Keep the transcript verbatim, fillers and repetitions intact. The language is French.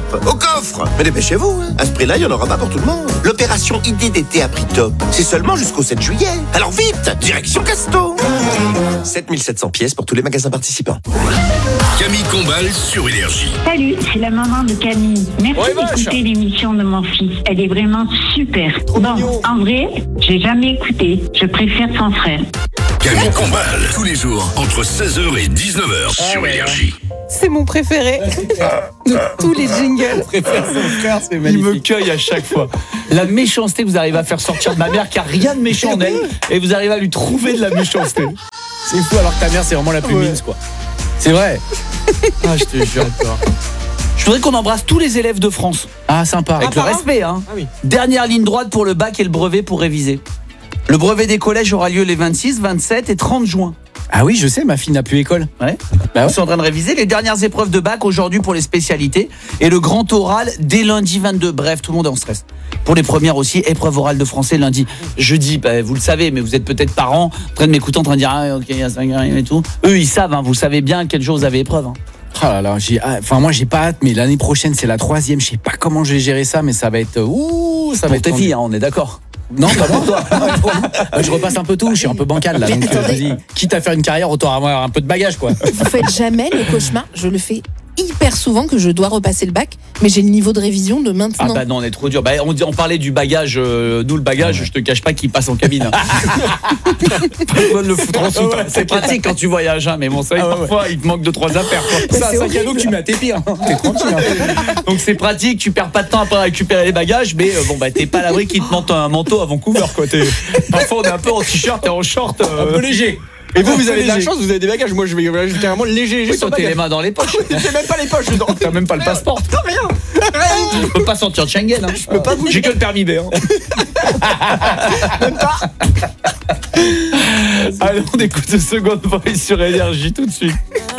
au coffre. Mais dépêchez-vous, hein. À ce prix-là, il n'y en aura pas pour tout le monde. L'opération idée d'été à prix top, c'est seulement jusqu'au sept juillet. Alors vite, direction Casto. sept mille sept cents pièces pour tous les magasins participants. Camille Combal sur Énergie. Salut, c'est la maman de Camille. Merci Ouais, d'écouter vache. l'émission de mon fils. Elle est vraiment super. Trop bon, mignon. en vrai, j'ai jamais écouté. Je préfère son frère. Camille Combal, tous les jours, entre seize heures et dix-neuf heures sur Énergie. C'est mon préféré de tous les jingles. Préfère son frère, c'est Il magnifique. me cueille à chaque fois. La méchanceté que vous arrivez à faire sortir de ma mère, qui a rien de méchant en elle, et vous arrivez à lui trouver de la méchanceté. C'est fou alors que ta mère c'est vraiment la plus Ouais. mince quoi. C'est vrai. Ah, je te jure. Je voudrais qu'on embrasse tous les élèves de France. Ah sympa. Avec le respect, hein. Ah oui. Dernière ligne droite pour le bac et le brevet pour réviser. Le brevet des collèges aura lieu les vingt-six, vingt-sept et trente juin. Ah oui, je sais, ma fille n'a plus école. Ouais. Bah Ils ouais. sont en train de réviser les dernières épreuves de bac aujourd'hui pour les spécialités et le grand oral dès lundi vingt-deux. Bref, tout le monde est en stress. Pour les premières aussi, épreuve orale de français lundi. Jeudi, bah, vous le savez, mais vous êtes peut-être parents en train de m'écouter, en train de dire ah, ok, il y a cinq et tout. Eux, ils savent, hein, vous savez bien quel jour vous avez épreuve. Hein. Ah là là, j'ai, ah, enfin moi j'ai pas hâte, mais l'année prochaine c'est la troisième. Je sais pas comment je vais gérer ça, mais ça va être ouh, ça va Pour être tes tendu. filles, hein, on est d'accord. Non, pas pour toi. Euh, je repasse un peu tout, je suis un peu bancal là. Mais Donc, euh, attendez. vas-y, quitte à faire une carrière, autant avoir un peu de bagage quoi. Vous faites jamais le cauchemar. Je le fais hyper souvent que je dois repasser le bac, mais j'ai le niveau de révision de Ah maintenant. bah non, on est trop dur. Bah, on, dit- on parlait du bagage, euh, nous le bagage, je te cache pas qu'il passe en cabine. Hein. Pas besoin de le foutre en soute. C'est pratique quand tu voyages, hein, mais bon, ça, Ah ouais, parfois, il te manque deux, trois affaires. Quoi. C'est un c'est sac à dos que tu mets à tes pieds. Hein. T'es tranquille. Hein. Donc c'est pratique, tu perds pas de temps après à récupérer les bagages, mais euh, bon bah t'es pas à l'abri qu'il te monte un manteau à Vancouver quoi. T'es... Parfois on est un peu en t-shirt et en short. euh, Un peu léger. Et vous, vous avez de la léger. chance, vous avez des bagages. Moi, je vais je vais carrément léger, léger Oui, sur toi, le t'es les bagage. mains dans les poches. J'ai même pas les poches dedans. T'as même pas le passeport. Non, rien. Je peux pas sortir de Schengen. Hein. Je peux pas bouger. J'ai que le permis B. Hein. Même pas. Allez, on écoute ce Second Voice sur Énergie tout de suite.